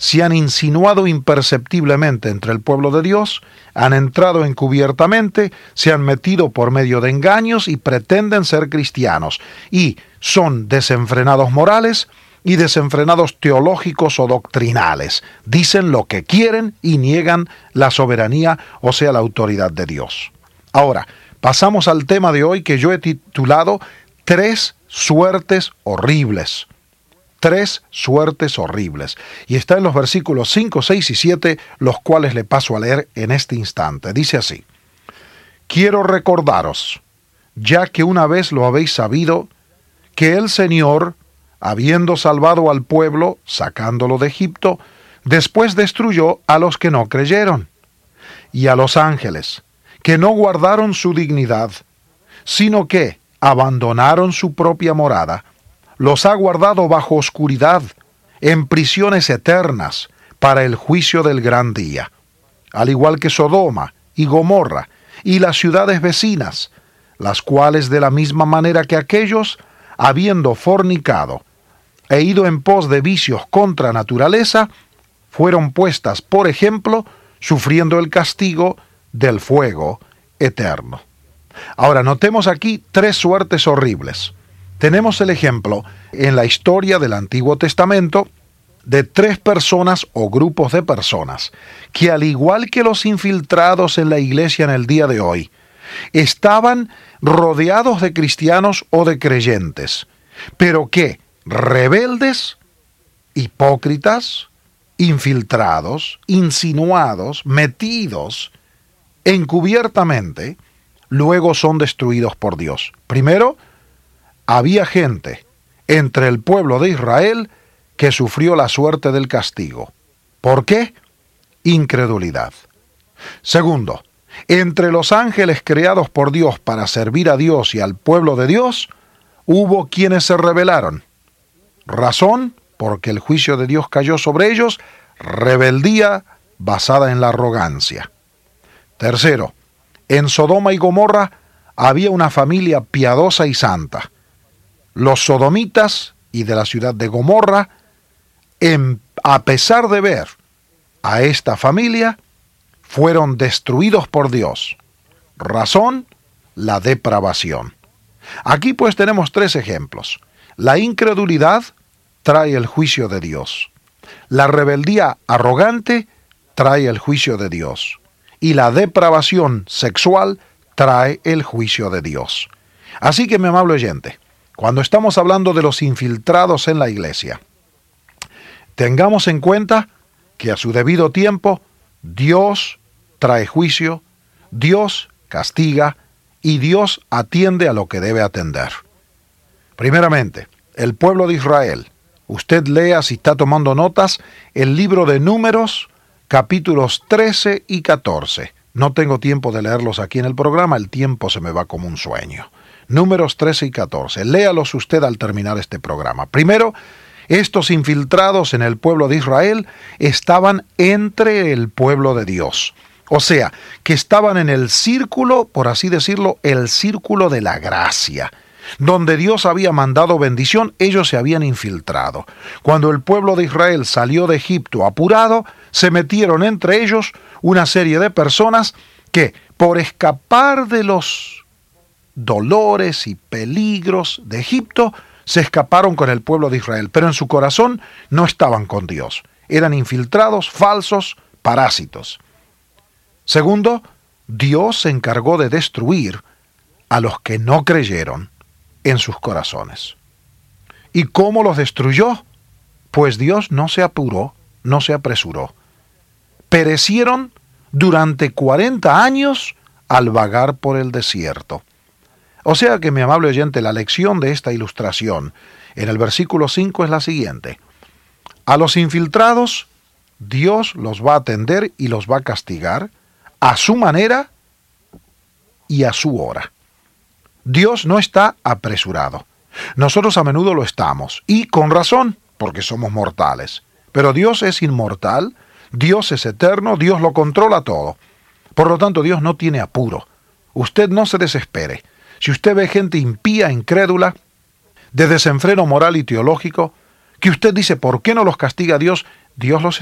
se han insinuado imperceptiblemente entre el pueblo de Dios, han entrado encubiertamente, se han metido por medio de engaños y pretenden ser cristianos, y son desenfrenados morales y desenfrenados teológicos o doctrinales. Dicen lo que quieren y niegan la soberanía, o sea, la autoridad de Dios. Ahora, pasamos al tema de hoy que yo he titulado Tres suertes horribles. Tres suertes horribles. Y está en los versículos 5, 6 y 7, los cuales le paso a leer en este instante. Dice así: Quiero recordaros, ya que una vez lo habéis sabido, que el Señor, habiendo salvado al pueblo, sacándolo de Egipto, después destruyó a los que no creyeron, y a los ángeles, que no guardaron su dignidad, sino que abandonaron su propia morada, los ha guardado bajo oscuridad, en prisiones eternas, para el juicio del gran día. Al igual que Sodoma y Gomorra y las ciudades vecinas, las cuales de la misma manera que aquellos, habiendo fornicado e ido en pos de vicios contra naturaleza, fueron puestas por ejemplo, sufriendo el castigo del fuego eterno. Ahora, notemos aquí tres suertes horribles. Tenemos el ejemplo en la historia del Antiguo Testamento de tres personas o grupos de personas que, al igual que los infiltrados en la iglesia en el día de hoy, estaban rodeados de cristianos o de creyentes, pero que, rebeldes, hipócritas, infiltrados, insinuados, metidos encubiertamente, luego son destruidos por Dios. Primero, había gente entre el pueblo de Israel que sufrió la suerte del castigo. ¿Por qué? Incredulidad. Segundo, entre los ángeles creados por Dios para servir a Dios y al pueblo de Dios, hubo quienes se rebelaron. Razón, porque el juicio de Dios cayó sobre ellos, rebeldía basada en la arrogancia. Tercero, en Sodoma y Gomorra había una familia piadosa y santa. Los sodomitas y de la ciudad de Gomorra, a pesar de ver a esta familia, fueron destruidos por Dios. Razón, la depravación. Aquí pues tenemos tres ejemplos. La incredulidad trae el juicio de Dios. La rebeldía arrogante trae el juicio de Dios. Y la depravación sexual trae el juicio de Dios. Así que, mi amable oyente, cuando estamos hablando de los infiltrados en la iglesia, tengamos en cuenta que a su debido tiempo Dios trae juicio, Dios castiga y Dios atiende a lo que debe atender. Primeramente, el pueblo de Israel. Usted lea, si está tomando notas, el libro de Números, capítulos 13 y 14. No tengo tiempo de leerlos aquí en el programa, el tiempo se me va como un sueño. Números 13 y 14. Léalos usted al terminar este programa. Primero, estos infiltrados en el pueblo de Israel estaban entre el pueblo de Dios. O sea, que estaban en el círculo, por así decirlo, el círculo de la gracia. Donde Dios había mandado bendición, ellos se habían infiltrado. Cuando el pueblo de Israel salió de Egipto apurado, se metieron entre ellos una serie de personas que, por escapar de los dolores y peligros de Egipto, se escaparon con el pueblo de Israel, pero en su corazón no estaban con Dios. Eran infiltrados, falsos, parásitos. Segundo, Dios se encargó de destruir a los que no creyeron en sus corazones. ¿Y cómo los destruyó? Pues Dios no se apuró, no se apresuró. Perecieron durante 40 años al vagar por el desierto. O sea que, mi amable oyente, la lección de esta ilustración en el versículo 5 es la siguiente. A los infiltrados, Dios los va a atender y los va a castigar a su manera y a su hora. Dios no está apresurado. Nosotros a menudo lo estamos, y con razón, porque somos mortales. Pero Dios es inmortal, Dios es eterno, Dios lo controla todo. Por lo tanto, Dios no tiene apuro. Usted no se desespere. Si usted ve gente impía, incrédula, de desenfreno moral y teológico, que usted dice, ¿por qué no los castiga Dios? Dios los